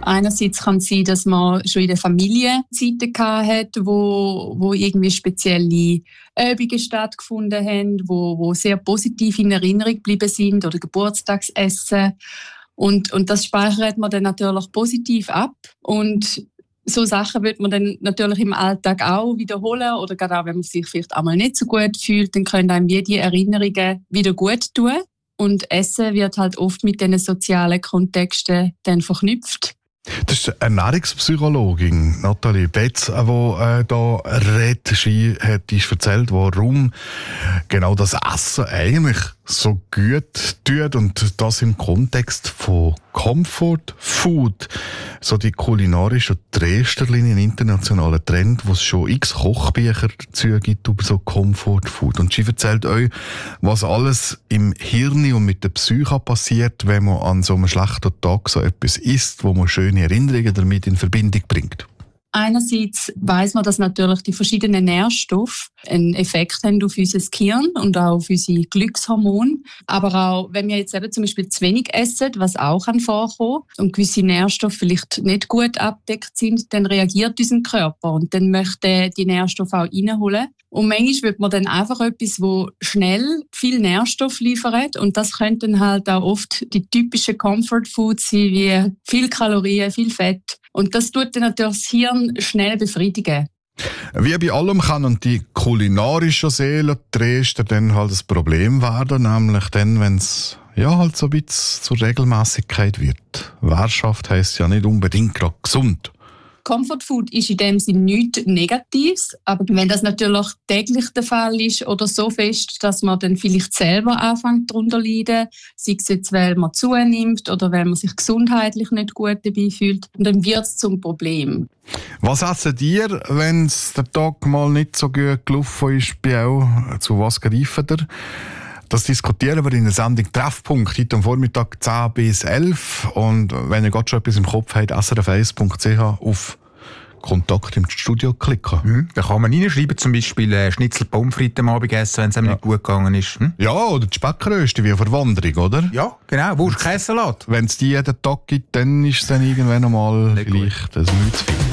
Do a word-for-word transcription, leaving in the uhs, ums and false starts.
Einerseits kann es sein, dass man schon in der Familie Zeiten hat, wo, wo irgendwie spezielle Übungen stattgefunden haben, wo, wo sehr positiv in Erinnerung geblieben sind oder Geburtstagsessen. Und, und das speichert man dann natürlich positiv ab. Und so Sachen wird man dann natürlich im Alltag auch wiederholen oder gerade auch, wenn man sich vielleicht einmal nicht so gut fühlt, dann können einem die Erinnerungen wieder gut tun. Und Essen wird halt oft mit diesen sozialen Kontexten dann verknüpft. Das ist die Ernährungspsychologin Nathalie Betz, die äh, da redet. Sie hat uns erzählt, warum genau das Essen eigentlich so gut tut und das im Kontext von Comfort Food, so die kulinarische Dresderlinie, ein internationaler Trend, wo es schon x Kochbücher dazu gibt über so Comfort Food. Und sie erzählt euch, was alles im Hirn und mit der Psyche passiert, wenn man an so einem schlechten Tag so etwas isst, wo man schöne Erinnerungen damit in Verbindung bringt. Einerseits weiss man, dass natürlich die verschiedenen Nährstoffe einen Effekt haben auf unser Gehirn und auch auf unsere Glückshormone. Aber auch, wenn wir jetzt eben zum Beispiel zu wenig essen, was auch vorkommen und gewisse Nährstoffe vielleicht nicht gut abdeckt sind, dann reagiert unser Körper und dann möchte die Nährstoffe auch reinholen. Und manchmal wird man dann einfach etwas, wo schnell viel Nährstoff liefert. Und das könnten halt auch oft die typischen Comfort Foods sein, wie viel Kalorien, viel Fett. Und das tut dann natürlich das Hirn schnell befriedigen. Wie bei allem kann die kulinarische Seele Dresden dann halt das Problem werden, nämlich dann, wenn es ja halt so ein bisschen zur Regelmäßigkeit wird. Währschaft heisst ja nicht unbedingt gerade gesund. Comfort Food ist in dem Sinne nichts Negatives, aber wenn das natürlich täglich der Fall ist oder so fest, dass man dann vielleicht selber anfängt darunter zu leiden, sei es jetzt, weil man zunimmt oder weil man sich gesundheitlich nicht gut dabei fühlt, dann wird es zum Problem. Was essen ihr, wenn es der Tag mal nicht so gut gelaufen ist bei euch? Zu was greift ihr? Das diskutieren wir in der Sendung Treffpunkt, heute am Vormittag zehn bis elf. Und wenn ihr gerade schon etwas im Kopf habt, s r f eins punkt c h auf Kontakt im Studio klicken. Mhm. Da kann man reinschreiben, zum Beispiel äh, Schnitzel Pommes frites am Abend essen, wenn es einem ja. nicht gut gegangen ist. Hm? Ja, oder die Speckröste wie eine Verwanderung, oder? Ja, genau. Wurst, Käsesalat. Wenn es die jeden Tag gibt, dann ist es dann irgendwann einmal vielleicht ein bisschen zu viel.